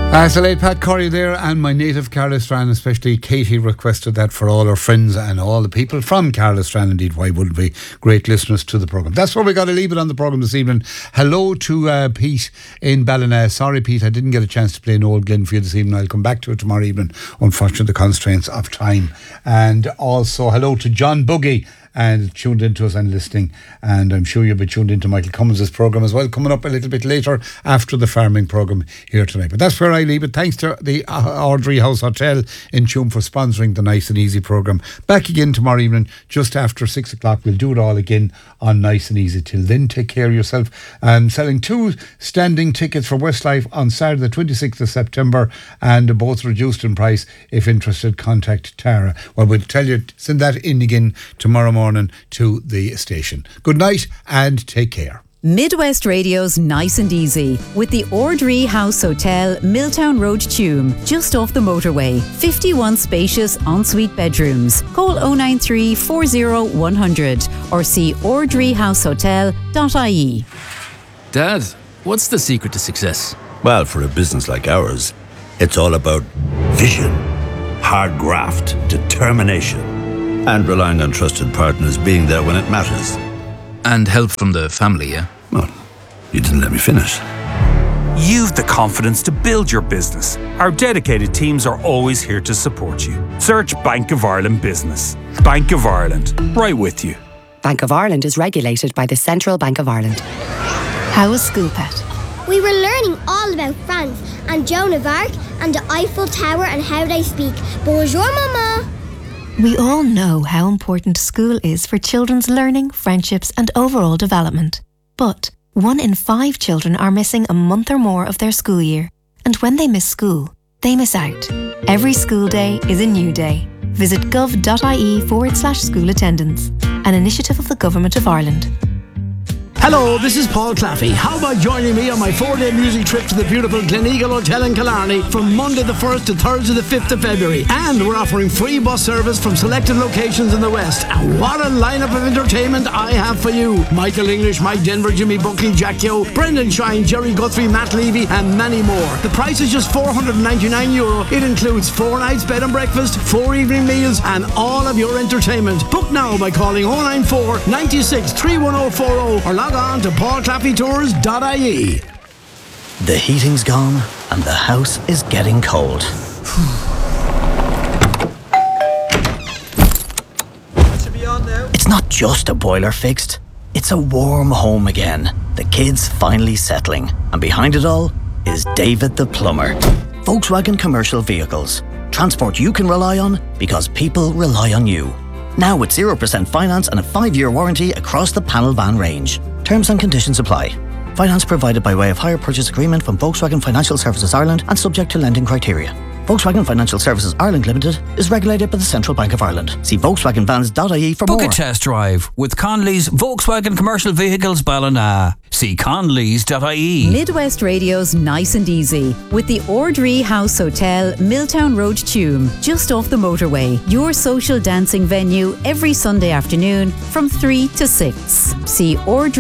As the late Pat Corey there, and my native Carlisle, especially Katie, requested that for all our friends and all the people from Carlisle. Indeed, why wouldn't we? Great listeners to the programme. That's where we got to leave it on the programme this evening. Hello to Pete in Ballina. Sorry, Pete, I didn't get a chance to play Noel Glenn for you this evening. I'll come back to it tomorrow evening. Unfortunately, the constraints of time. And also hello to John Buggy, and tuned into us and listening, and I'm sure you'll be tuned into Michael Cummins' programme as well, coming up a little bit later after the farming programme here tonight. But that's where I leave it. Thanks to the Audrey House Hotel in Tuam for sponsoring the Nice and Easy programme. Back again tomorrow evening just after 6 o'clock. We'll do it all again on Nice and Easy. Till then, take care of yourself. I'm selling 2 standing tickets for Westlife on Saturday the 26th of September, and both reduced in price. If interested, contact Tara. Well, we'll tell you, send that in again tomorrow morning to the station. Good night and take care. Midwest Radio's Nice and Easy with the Audrey House Hotel, Milltown Road, Tuam, just off the motorway. 51 spacious ensuite bedrooms. Call 093 40 100 or see audreyhousehotel.ie. Dad, what's the secret to success? Well, for a business like ours, it's all about vision, hard graft, determination, and relying on trusted partners being there when it matters. And help from the family, yeah? Well, you didn't let me finish. You've the confidence to build your business. Our dedicated teams are always here to support you. Search Bank of Ireland Business. Bank of Ireland, right with you. Bank of Ireland is regulated by the Central Bank of Ireland. How was school, Pat? We were learning all about France and Joan of Arc and the Eiffel Tower and how they speak. Bonjour, Mama. We all know how important school is for children's learning, friendships and overall development. But 1 in 5 children are missing a month or more of their school year. And when they miss school, they miss out. Every school day is a new day. Visit gov.ie/school attendance, an initiative of the Government of Ireland. Hello, this is Paul Claffey. How about joining me on my 4-day music trip to the beautiful Gleneagle Hotel in Killarney from Monday the 1st to Thursday the 5th of February. And we're offering free bus service from selected locations in the West. And what a lineup of entertainment I have for you. Michael English, Mike Denver, Jimmy Buckley, Jack Yo, Brendan Shine, Jerry Guthrie, Matt Levy and many more. The price is just €499. It includes 4 nights bed and breakfast, 4 evening meals and all of your entertainment. Book now by calling 094 96 31040 or log on to paulclaffeytours.ie. The heating's gone and the house is getting cold. Should be on now. It's not just a boiler fixed, it's a warm home again. The kids finally settling, and behind it all is David the plumber. Volkswagen Commercial Vehicles. Transport you can rely on because people rely on you. Now with 0% finance and a 5-year warranty across the panel van range. Terms and conditions apply. Finance provided by way of hire purchase agreement from Volkswagen Financial Services Ireland and subject to lending criteria. Volkswagen Financial Services Ireland Limited is regulated by the Central Bank of Ireland. See volkswagenvans.ie for more. Book a test drive with Conley's Volkswagen Commercial Vehicles Ballina. See conleys.ie. Midwest Radio's Nice and Easy with the Audrey House Hotel, Milltown Road, Tuam, just off the motorway. Your social dancing venue every Sunday afternoon from 3 to 6. See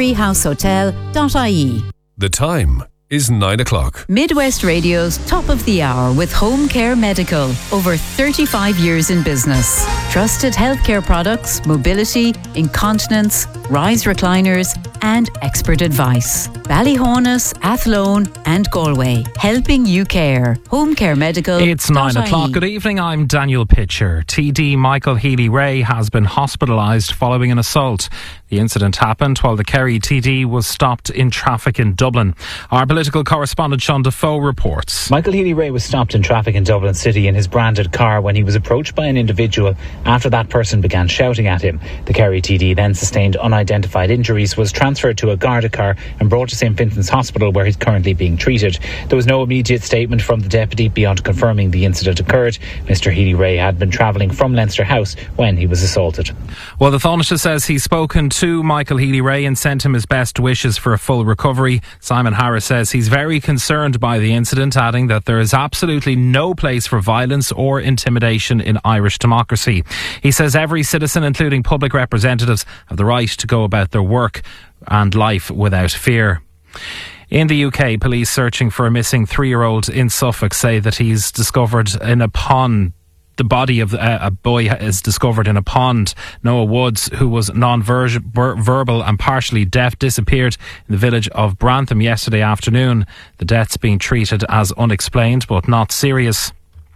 audreyhousehotel.ie. The time is 9 o'clock. Midwest Radio's Top of the Hour with Home Care Medical. Over 35 years in business. Trusted healthcare products, mobility, incontinence, rise recliners and expert advice. Ballyhonus, Athlone and Galway. Helping you care. Home Care Medical. It's 9 o'clock. Good evening, I'm Daniel Pitcher. TD Michael Healy-Rae has been hospitalised following an assault. The incident happened while the Kerry TD was stopped in traffic in Dublin. Our political correspondent Sean Defoe reports. Michael Healy-Rae was stopped in traffic in Dublin City in his branded car when he was approached by an individual after that person began shouting at him. The Kerry TD then sustained unidentified injuries, was transferred to a Garda car and brought to St Vincent's Hospital where he's currently being treated. There was no immediate statement from the deputy beyond confirming the incident occurred. Mr Healy-Rae had been travelling from Leinster House when he was assaulted. Well, the Taoiseach says he's spoken to Michael Healy-Rae and sent him his best wishes for a full recovery. Simon Harris says he's very concerned by the incident, adding that there is absolutely no place for violence or intimidation in Irish democracy. He says every citizen, including public representatives, have the right to go about their work and life without fear. In the UK, police searching for a missing 3-year-old in Suffolk say that he's discovered in a pond. The body of a boy is discovered in a pond. Noah Woods, who was non-verbal and partially deaf, disappeared in the village of Brantham yesterday afternoon. The death's being treated as unexplained but not serious.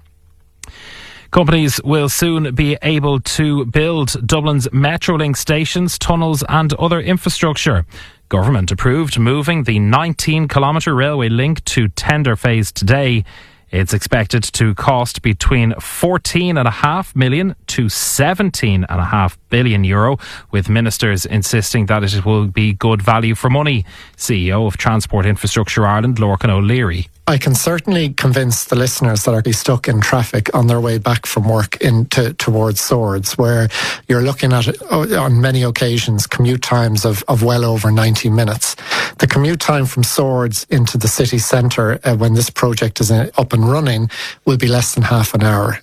Companies will soon be able to build Dublin's Metrolink stations, tunnels and other infrastructure. Government approved moving the 19-kilometre railway link to tender phase today. It's expected to cost between 14.5 million to 17.5 billion euro, with ministers insisting that it will be good value for money. CEO of Transport Infrastructure Ireland, Lorcan O'Leary. I can certainly convince the listeners that are stuck in traffic on their way back from work towards Swords, where you're looking at, on many occasions, commute times of well over 90 minutes. The commute time from Swords into the city centre when this project is up and running will be less than half an hour.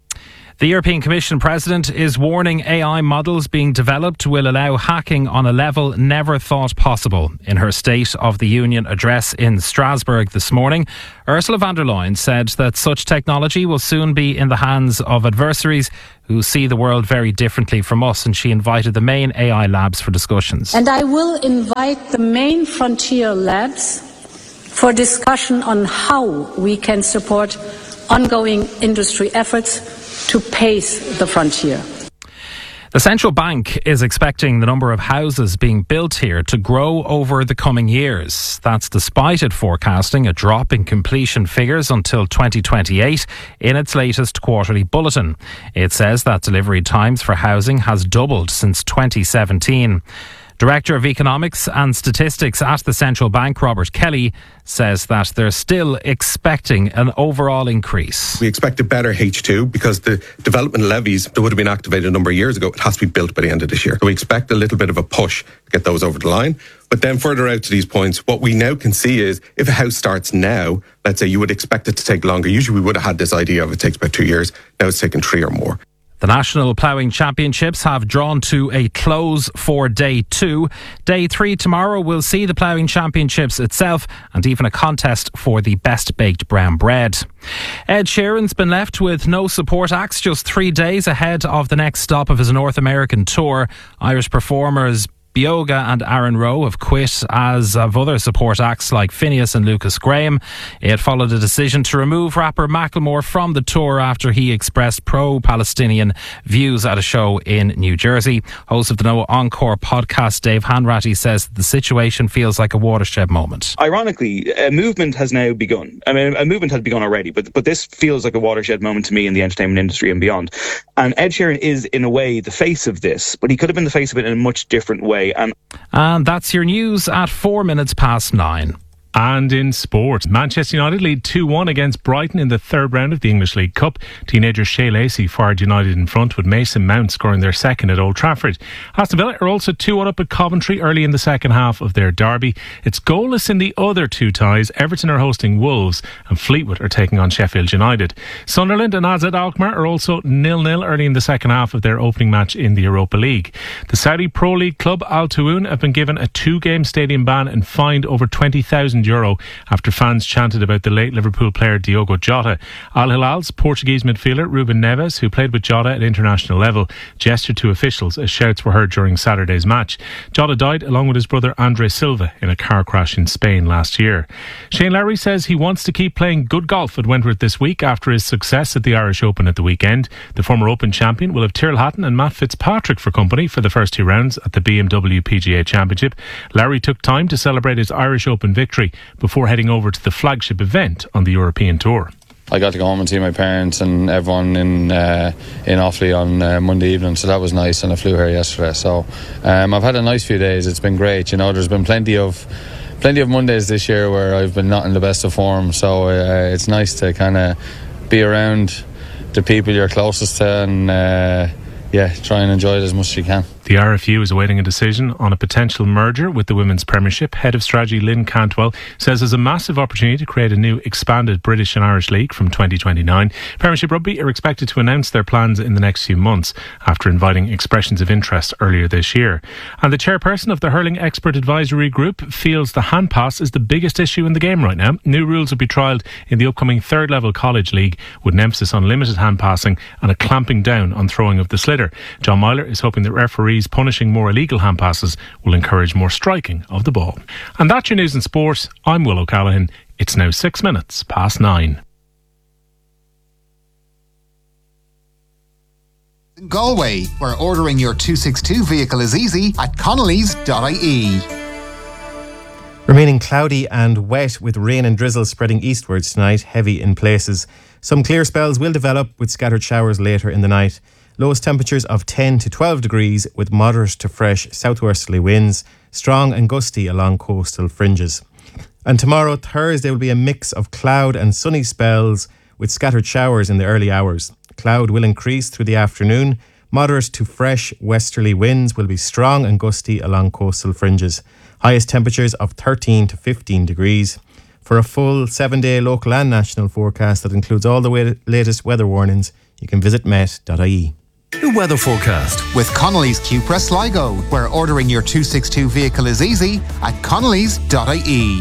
The European Commission President is warning AI models being developed will allow hacking on a level never thought possible. In her State of the Union address in Strasbourg this morning, Ursula von der Leyen said that such technology will soon be in the hands of adversaries who see the world very differently from us, and she invited the main AI labs for discussions. And I will invite the main frontier labs for discussion on how we can support ongoing industry efforts to pace the frontier. The central bank is expecting the number of houses being built here to grow over the coming years. That's despite it forecasting a drop in completion figures until 2028 in its latest quarterly bulletin. It says that delivery times for housing has doubled since 2017. Director of Economics and Statistics at the Central Bank, Robert Kelly, says that they're still expecting an overall increase. We expect a better H2 because the development levies that would have been activated a number of years ago, it has to be built by the end of this year. So we expect a little bit of a push to get those over the line. But then further out to these points, what we now can see is if a house starts now, let's say you would expect it to take longer. Usually we would have had this idea of it takes about 2 years. Now it's taken 3 or more. The National Ploughing Championships have drawn to a close for Day 2. Day 3 tomorrow will see the Ploughing Championships itself and even a contest for the best baked brown bread. Ed Sheeran's been left with no support acts just 3 days ahead of the next stop of his North American tour. Irish performers Bioga and Aaron Rowe have quit, as have other support acts like Phineas and Lucas Graham. It followed a decision to remove rapper Macklemore from the tour after he expressed pro-Palestinian views at a show in New Jersey. Host of the No Encore podcast, Dave Hanratty, says that the situation feels like a watershed moment. Ironically, a movement has now begun. I mean, a movement had begun already, but this feels like a watershed moment to me in the entertainment industry and beyond. And Ed Sheeran is, in a way, the face of this, but he could have been the face of it in a much different way. And that's your news at 9:04. And in sport, Manchester United lead 2-1 against Brighton in the third round of the English League Cup. Teenager Shea Lacey fired United in front, with Mason Mount scoring their second at Old Trafford. Aston Villa are also 2-1 up at Coventry early in the second half of their derby. It's goalless in the other two ties. Everton are hosting Wolves and Fleetwood are taking on Sheffield United. Sunderland and AZ Alkmaar are also 0-0 early in the second half of their opening match in the Europa League. The Saudi Pro League club Al Tawun have been given a 2-game stadium ban and fined over €20,000 after fans chanted about the late Liverpool player Diogo Jota. Al Hilal's Portuguese midfielder Ruben Neves, who played with Jota at international level, gestured to officials as shouts were heard during Saturday's match. Jota died along with his brother Andre Silva in a car crash in Spain last year. Shane Lowry says he wants to keep playing good golf at Wentworth this week after his success at the Irish Open at the weekend. The former Open champion will have Tyrrell Hatton and Matt Fitzpatrick for company for the first 2 rounds at the BMW PGA Championship. Lowry took time to celebrate his Irish Open victory before heading over to the flagship event on the European Tour. I got to go home and see my parents and everyone in Offaly on Monday evening, so that was nice, and I flew here yesterday. So I've had a nice few days. It's been great. You know, there's been plenty of Mondays this year where I've been not in the best of form, so it's nice to kind of be around the people you're closest to and try and enjoy it as much as you can. The RFU is awaiting a decision on a potential merger with the Women's Premiership. Head of Strategy Lynn Cantwell says there's a massive opportunity to create a new expanded British and Irish League from 2029. Premiership Rugby are expected to announce their plans in the next few months after inviting expressions of interest earlier this year. And the chairperson of the Hurling Expert Advisory Group feels the hand pass is the biggest issue in the game right now. New rules will be trialled in the upcoming third level college league with an emphasis on limited hand passing and a clamping down on throwing of the sliotar. John Myler is hoping that referees punishing more illegal hand passes will encourage more striking of the ball. And that's your news in sport. I'm Will O'Callaghan. It's now 6 minutes past 9. Galway, where ordering your 262 vehicle is easy at Connellys.ie. Remaining cloudy and wet with rain and drizzle spreading eastwards tonight, heavy in places. Some clear spells will develop with scattered showers later in the night. Lowest temperatures of 10 to 12 degrees with moderate to fresh southwesterly winds, strong and gusty along coastal fringes. And tomorrow, Thursday, will be a mix of cloud and sunny spells with scattered showers in the early hours. Cloud will increase through the afternoon. Moderate to fresh westerly winds will be strong and gusty along coastal fringes. Highest temperatures of 13 to 15 degrees. For a full 7-day local and national forecast that includes all the latest weather warnings, you can visit met.ie. The weather forecast with Connellys Cupra Sligo, where ordering your 262 vehicle is easy at Connellys.ie.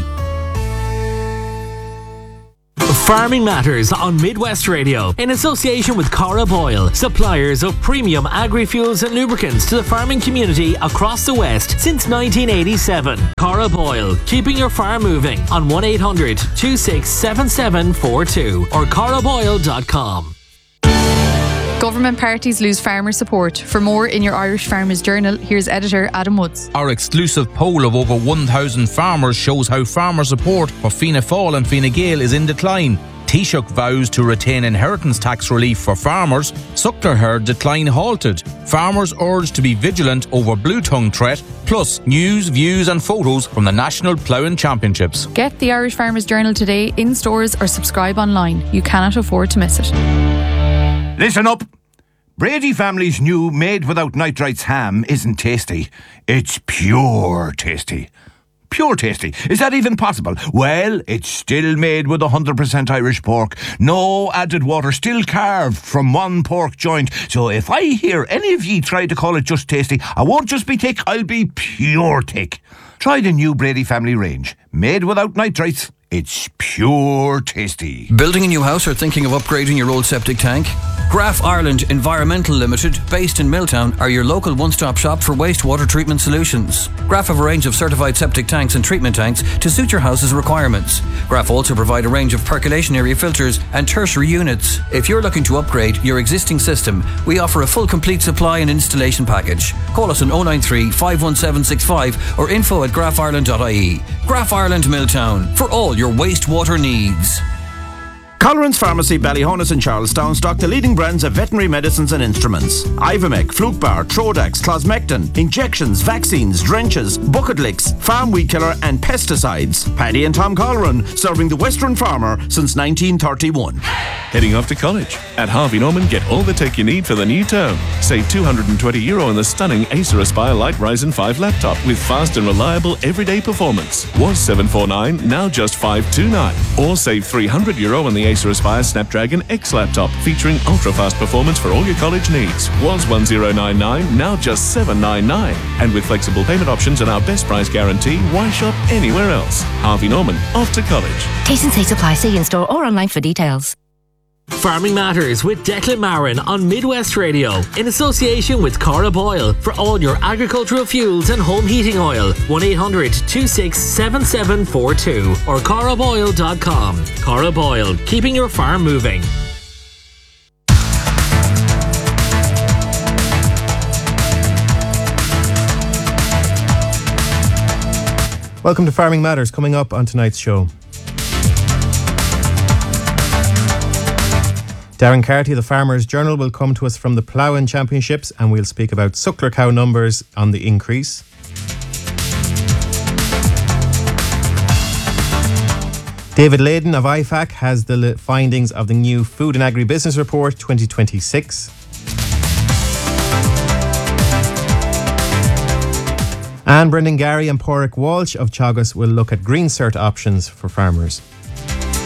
Farming Matters on Midwest Radio in association with Cara Boyle, suppliers of premium agri-fuels and lubricants to the farming community across the West since 1987. Cara Boyle, keeping your farm moving on 1-800-267742 or caraboyle.com. Government parties lose farmer support. For more in your Irish Farmers Journal, here's editor Adam Woods. Our exclusive poll of over 1,000 farmers shows how farmer support for Fianna Fáil and Fine Gael is in decline. Taoiseach vows to retain inheritance tax relief for farmers. Suckler herd decline halted. Farmers urged to be vigilant over blue tongue threat. Plus, news, views and photos from the National Ploughing Championships. Get the Irish Farmers Journal today in stores or subscribe online. You cannot afford to miss it. Listen up. Brady family's new made without nitrites ham isn't tasty. It's pure tasty. Pure tasty. Is that even possible? Well, it's still made with 100% Irish pork. No added water, still carved from one pork joint. So if I hear any of ye try to call it just tasty, I won't just be thick, I'll be pure thick. Try the new Brady family range. Made without nitrites. It's pure tasty. Building a new house or thinking of upgrading your old septic tank? Graf Ireland Environmental Limited, based in Milltown, are your local one-stop shop for wastewater treatment solutions. Graf have a range of certified septic tanks and treatment tanks to suit your house's requirements. Graf also provide a range of percolation area filters and tertiary units. If you're looking to upgrade your existing system, we offer a full complete supply and installation package. Call us on 093 51765 or info@grafireland.ie. Graf Ireland Milltown, for all your wastewater needs. Colleran's Pharmacy, Ballyhonus and Charlestown stock the leading brands of veterinary medicines and instruments. Ivomec, Flukebar, Trodax, Closmectin, injections, vaccines, drenches, bucket licks, farm weed killer and pesticides. Paddy and Tom Colleran, serving the Western farmer since 1931. Heading off to college? At Harvey Norman, get all the tech you need for the new term. Save €220 on the stunning Acer Aspire Light Ryzen 5 laptop with fast and reliable everyday performance. Was $749, now just $529. Or save €300 on the Acer Aspire Snapdragon X laptop featuring ultra-fast performance for all your college needs. Was $1099, now just $799. And with flexible payment options and our best price guarantee, why shop anywhere else? Harvey Norman, off to college. T&C supply, see in store or online for details. Farming Matters with Declan Marin on Midwest Radio in association with Cara Boyle for all your agricultural fuels and home heating oil. 1-800-267742 or caraboyle.com. Cara Boyle, keeping your farm moving. Welcome to Farming Matters. Coming up on tonight's show, Darren Carty, the Farmers Journal, will come to us from the Ploughing Championships, and we'll speak about suckler cow numbers on the increase. David Layden of IFAC has the findings of the new Food and Agribusiness Report 2026. And Brendan Gary and Porrick Walsh of Teagasc will look at green cert options for farmers.